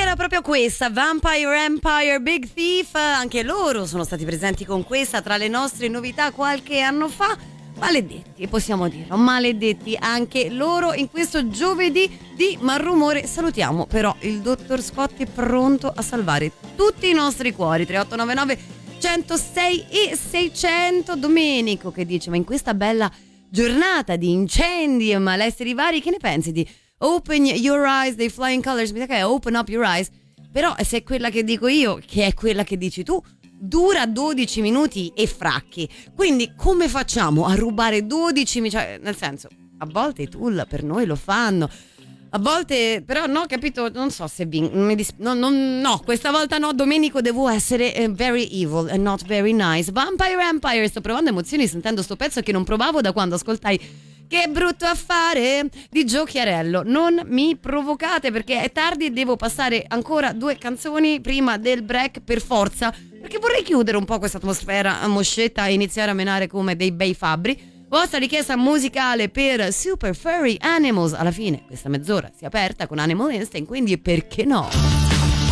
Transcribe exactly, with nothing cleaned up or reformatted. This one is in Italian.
era proprio questa, Vampire Empire Big Thief. Anche loro sono stati presenti con questa tra le nostre novità qualche anno fa. Maledetti, possiamo dirlo, maledetti anche loro in questo giovedì di Malrumore. Salutiamo però il dottor Scotti, pronto a salvare tutti i nostri cuori. Tre otto nove nove centosei e seicento. Domenico che dice: ma in questa bella giornata di incendi e malesseri vari, che ne pensi di Open Your Eyes dei Flying Colors? Mi sa che è Open Up Your Eyes, però se è quella che dico io, che è quella che dici tu, dura dodici minuti e fracchi. Quindi come facciamo a rubare dodici minuti? Cioè, nel senso, a volte i Tool per noi lo fanno, a volte però no, capito? Non so se vin- mi dis- no, no, no, questa volta no. Domenico, devo essere uh, very evil and not very nice. Vampire Empire, sto provando emozioni sentendo sto pezzo che non provavo da quando ascoltai Che brutto affare di Gio Chiarello. Non mi provocate perché è tardi e devo passare ancora due canzoni prima del break per forza, perché vorrei chiudere un po' questa atmosfera a moscetta e iniziare a menare come dei bei fabbri. Vostra richiesta musicale per Super Furry Animals. Alla fine questa mezz'ora si è aperta con Animal Instinct, quindi perché no?